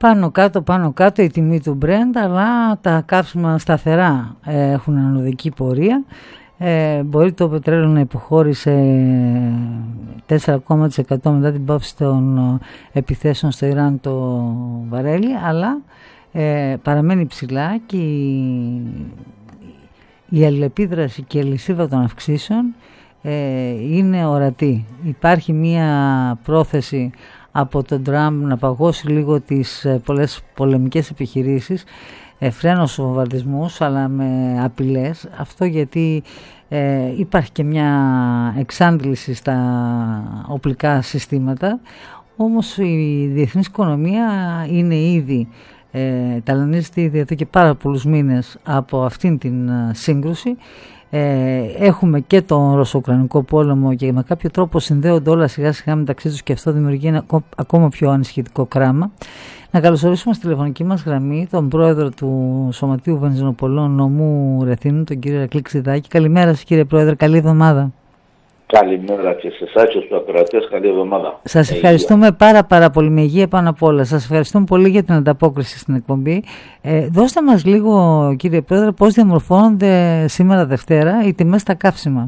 Πάνω κάτω η τιμή του Brent, αλλά τα καύσιμα σταθερά έχουν ανωδική πορεία. Μπορεί το πετρέλαιο να υποχώρησε 4% μετά την πάυση των επιθέσεων στο Ιράν το βαρέλι, αλλά παραμένει ψηλά και η αλληλεπίδραση και η αλυσίδα των αυξήσεων είναι ορατή. Υπάρχει μία πρόθεση από τον Τραμπ να παγώσει λίγο τις πολλές πολεμικές επιχειρήσεις, φρένο στους βομβαρδισμούς, αλλά με απειλές. Αυτό γιατί υπάρχει και μια εξάντληση στα οπλικά συστήματα, όμως η διεθνής οικονομία είναι ήδη ταλανίζεται ήδη εδώ και πάρα πολλούς μήνες από αυτήν την σύγκρουση. Έχουμε και τον Ρωσο-Ουκρανικό πόλεμο και με κάποιο τρόπο συνδέονται όλα σιγά σιγά μεταξύ τους και αυτό δημιουργεί ένα ακόμα πιο ανησυχητικό κράμα. Να καλωσορίσουμε στη τηλεφωνική μας γραμμή τον πρόεδρο του Σωματείου Βενζινοπολών Νομού Ρεθύμνου, τον κύριο Ηρακλή Ξηδάκη. Καλημέρα σας κύριε Πρόεδρε, καλή εβδομάδα. Καλημέρα και σε εσάς και στους ακροατές, καλή εβδομάδα. Σας ευχαριστούμε πάρα πολύ, με υγεία πάνω απ' όλα. Σας ευχαριστούμε πολύ για την ανταπόκριση στην εκπομπή. Δώστε μας λίγο κύριε Πρόεδρε πώς διαμορφώνονται σήμερα Δευτέρα οι τιμές στα καύσιμα.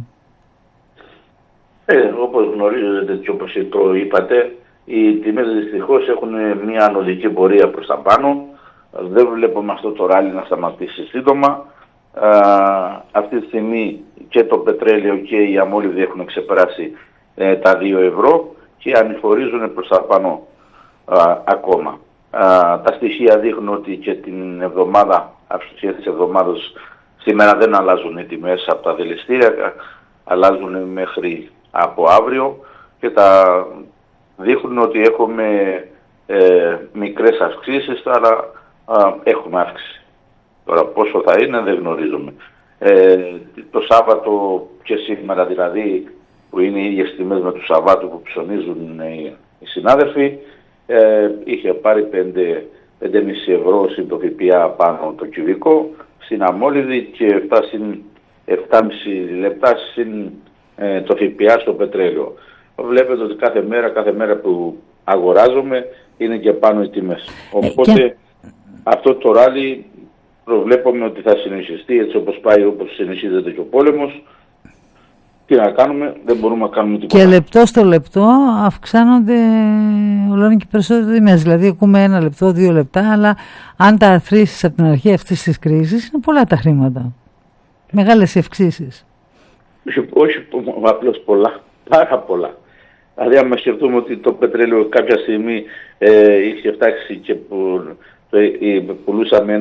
Όπως γνωρίζετε και όπως το είπατε, οι τιμές δυστυχώς έχουν μια ανωδική πορεία προς τα πάνω. Δεν βλέπουμε αυτό το ράλι να σταματήσει σύντομα. Αυτή τη στιγμή και το πετρέλαιο και οι αμόλυβδοι έχουν ξεπεράσει τα 2 ευρώ και ανηφορίζουν προς τα πάνω ακόμα. Τα στοιχεία δείχνουν ότι και την εβδομάδα, αυτές τις εβδομάδες σήμερα δεν αλλάζουν οι τιμές από τα δηληστήρια, αλλάζουν μέχρι από αύριο και τα δείχνουν ότι έχουμε μικρές αυξήσεις, αλλά έχουμε αύξηση. Τώρα πόσο θα είναι δεν γνωρίζουμε. Το Σάββατο και σήμερα δηλαδή, που είναι οι ίδιες τιμές με του Σαββάτου που ψωνίζουν οι συνάδελφοι, είχε πάρει 5,5 ευρώ συν το ΦΠΑ πάνω το κυβικό στην αμόλυβδη και 7,5 λεπτά συν το ΦΠΑ στο πετρέλαιο. Βλέπετε ότι κάθε μέρα που αγοράζουμε είναι και πάνω οι τιμές. Οπότε αυτό το ράλι προβλέπουμε ότι θα συνεχιστεί έτσι όπως πάει, όπως συνεχίζεται και ο πόλεμος. Τι να κάνουμε, δεν μπορούμε να κάνουμε τίποτα. Και λεπτό στο λεπτό αυξάνονται όλο και περισσότερο τιμές. Δηλαδή ακούμε 1 λεπτό, 2 λεπτά, αλλά αν τα αρθρήσεις από την αρχή αυτής της κρίσης είναι πολλά τα χρήματα. Μεγάλες ευξήσεις. Όχι απλώς πολλά, πάρα πολλά. Δηλαδή αν μας σκεφτούμε ότι το πετρέλαιο κάποια στιγμή είχε φτάσει και πουλούσαμε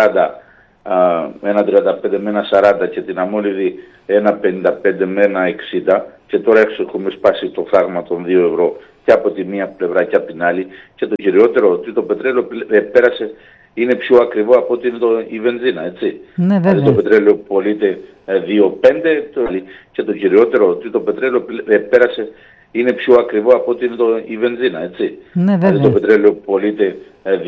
1,35 με 1,40 και την αμόλυβδη 1,55 με 1,60 και τώρα έχουμε σπάσει το φράγμα των 2 ευρώ και από τη μία πλευρά και από την άλλη, και το κυριότερο ότι το πετρέλαιο πέρασε, είναι πιο ακριβό από ότι είναι η βενζίνα, έτσι. Ναι, βέβαια. Δηλαδή το πετρέλαιο πωλείται 2,5 και το κυριότερο ότι το πετρέλαιο πέρασε, είναι πιο ακριβό από ότι είναι η βενζίνα, έτσι. Ναι, βέβαια. Δηλαδή το πετρέλαιο πωλείται